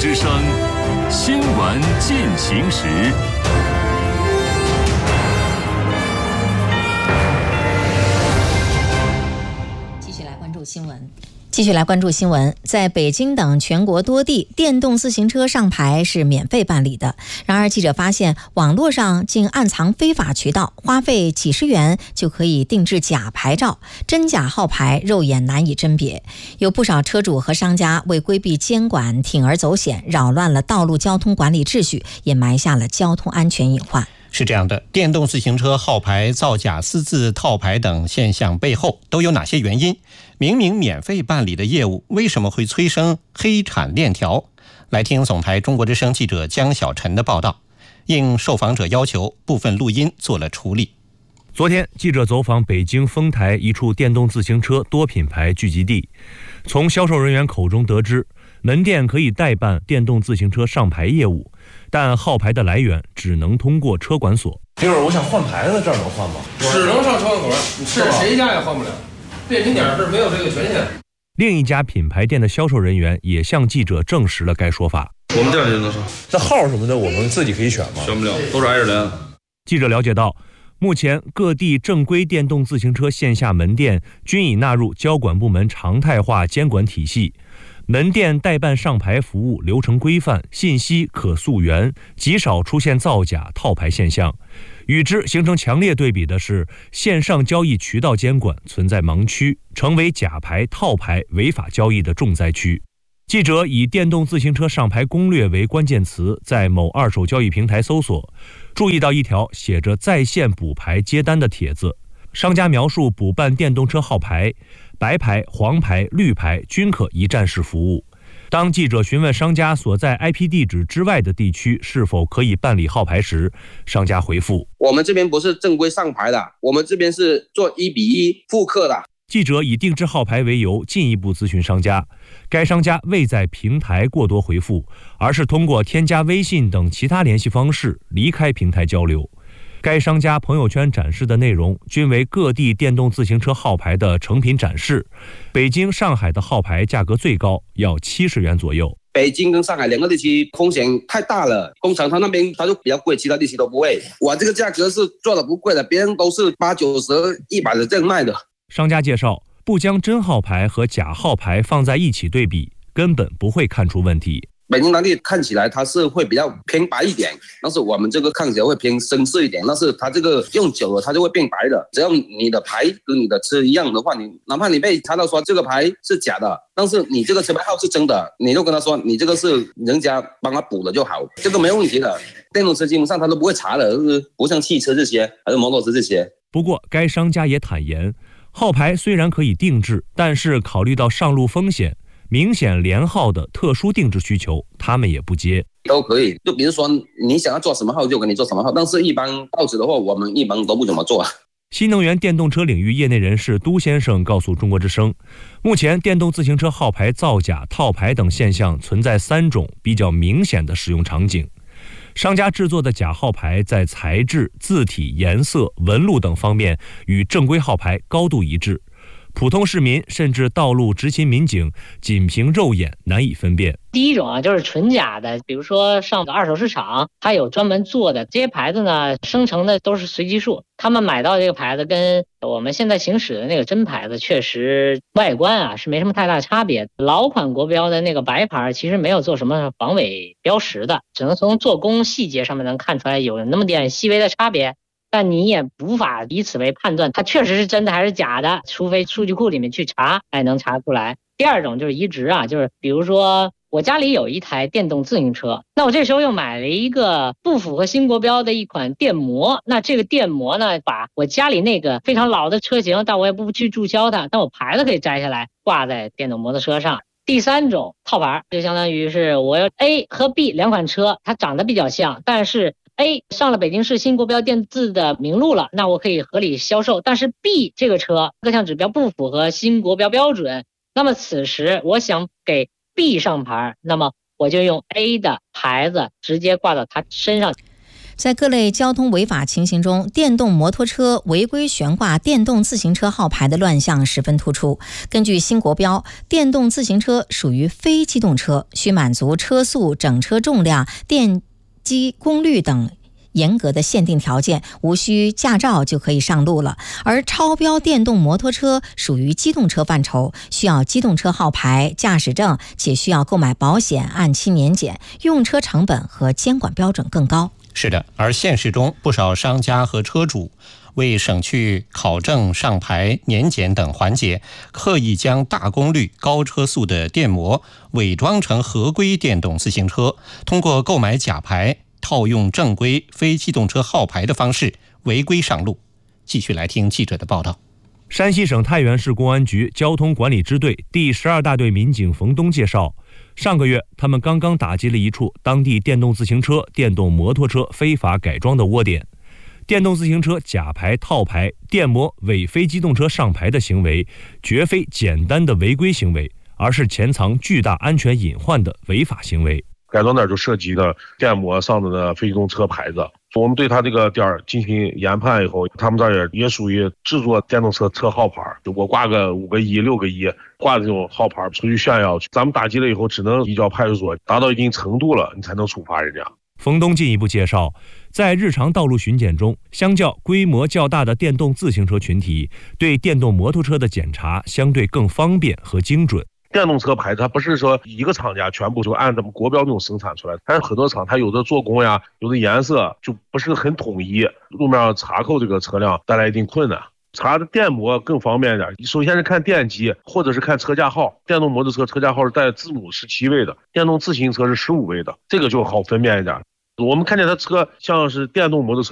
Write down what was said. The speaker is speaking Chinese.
之声，新闻进行时。 继续来关注新闻。在北京等全国多地，电动自行车上牌是免费办理的。然而，记者发现网络上竟暗藏非法渠道，花费几十元就可以定制假牌照，真假号牌肉眼难以甄别。有不少车主和商家为规避监管，铤而走险，扰乱了道路交通管理秩序，也埋下了交通安全隐患。 是这样的，电动自行车号牌造假、私自套牌等现象背后都有哪些原因？明明免费办理的业务，为什么会催生黑产链条？来听总台中国之声记者江小晨的报道。应受访者要求，部分录音做了处理。 昨天，记者走访北京丰台一处电动自行车多品牌聚集地，从销售人员口中得知，门店可以代办电动自行车上牌业务，但号牌的来源只能通过车管所。 一会儿我想换牌子，这儿能换吗？ 只能上车管所，是谁家也换不了。变频点是没有这个权限。 另一家品牌店的销售人员也向记者证实了该说法。 我们店里就能上。这号什么的，我们自己可以选吗？选不了，都是挨着连。 记者了解到，目前各地正规电动自行车线下门店均已纳入交管部门常态化监管体系，门店代办上牌服务流程规范，信息可溯源，极少出现造假套牌现象。与之形成强烈对比的是，线上交易渠道监管存在盲区，成为假牌套牌违法交易的重灾区。记者以电动自行车上牌攻略为关键词，在某二手交易平台搜索，注意到一条写着在线补牌接单的帖子。商家描述补办电动车号牌，白牌、黄牌、绿牌均可一站式服务。当记者询问商家所在 IP 地址之外的地区是否可以办理号牌时，商家回复： 我们这边不是正规上牌的，我们这边是做1:1复刻的。 记者以定制号牌为由进一步咨询商家，该商家未在平台过多回复，而是通过添加微信等其他联系方式离开平台交流。该商家朋友圈展示的内容均为各地电动自行车号牌的成品展示，北京、上海的号牌价格最高，要70元左右。 北京跟上海两个地区风险太大了，工厂他那边他就比较贵，其他地区都不会。我这个价格是做的不贵的，别人都是80、90、100的这样卖的。 商家介绍，不将真号牌和假号牌放在一起对比，根本不会看出问题。 北京当地看起来它是会比较偏白一点，但是我们这个看起来会偏深色一点，但是它这个用久了它就会变白的。只要你的牌跟你的车一样的话，你哪怕你被查到说这个牌是假的，但是你这个车牌号是真的，你就跟他说你这个是人家帮他补的就好，这个没问题的。电动车基本上他都不会查的，不像汽车这些还是摩托车这些。 不过该商家也坦言，号牌虽然可以定制，但是考虑到上路风险，明显连号的特殊定制需求，他们也不接。 都可以，就比如说你想要做什么号就给你做什么号，但是一般报纸的话，我们一般都不怎么做。 新能源电动车领域业内人士都先生告诉中国之声，目前电动自行车号牌造假、套牌等现象存在3种比较明显的使用场景。商家制作的假号牌在材质、字体、颜色、纹路等方面与正规号牌高度一致，普通市民甚至道路执勤民警仅凭肉眼难以分辨。 第一种啊，就是纯假的，比如说上二手市场，它有专门做的这些牌子呢，生成的都是随机数。他们买到这个牌子跟我们现在行驶的那个真牌子，确实外观啊是没什么太大差别。老款国标的那个白牌其实没有做什么防伪标识的，只能从做工细节上面能看出来有那么点细微的差别。但你也无法以此为判断它确实是真的还是假的，除非数据库里面去查，才能查出来。第二种就是移植啊，就是比如说我家里有一台电动自行车，那我这时候又买了一个不符合新国标的一款电摩，那这个电摩呢，把我家里那个非常老的车型，但我也不去注销它，但我牌子可以摘下来挂在电动摩托车上。第三种套牌，就相当于是我有 A 和 B 两款车，它长得比较像，但是A 上了北京市新国标电字的名录了，那我可以合理销售，但是 B 这个车各项指标不符合新国标标准，那么此时我想给 B 上牌，那么我就用 A 的牌子直接挂到他身上。 在各类交通违法情形中，电动摩托车违规悬挂电动自行车号牌的乱象十分突出。根据新国标，电动自行车属于非机动车，需满足车速、整车重量、电机功率等严格的限定条件，无需驾照就可以上路了。而超标电动摩托车属于机动车范畴，需要机动车号牌、驾驶证，且需要购买保险，按期年检，用车成本和监管标准更高。 是的，而现实中不少商家和车主为省去考证、上牌、年检等环节，刻意将大功率、高车速的电摩伪装成合规电动自行车，通过购买假牌套用正规非机动车号牌的方式违规上路。继续来听记者的报道。 山西省太原市公安局交通管理支队第12大队民警冯东介绍，上个月他们刚刚打击了一处当地电动自行车、电动摩托车非法改装的窝点。电动自行车假牌、套牌、电摩伪非机动车上牌的行为，绝非简单的违规行为，而是潜藏巨大安全隐患的违法行为。 改装点就涉及的电摩上的非机动车牌子，我们对他这个店进行研判以后，他们这儿也属于制作电动车号牌，我挂个5个1、6个1，挂这种号牌出去炫耀，咱们打击了以后只能移交派出所，达到一定程度了，你才能处罚人家。 冯东进一步介绍，在日常道路巡检中，相较规模较大的电动自行车群体，对电动摩托车的检查相对更方便和精准。 电动车牌它不是说一个厂家全部就按咱们国标那种生产出来，它是很多厂，它有的做工呀，有的颜色就不是很统一，路面查扣这个车辆带来一定困难。查的电摩更方便一点，首先是看电机或者是看车架号，电动摩托车车架号是带字母17位的，电动自行车是15位的，这个就好分辨一点。我们看见它车像是电动摩托车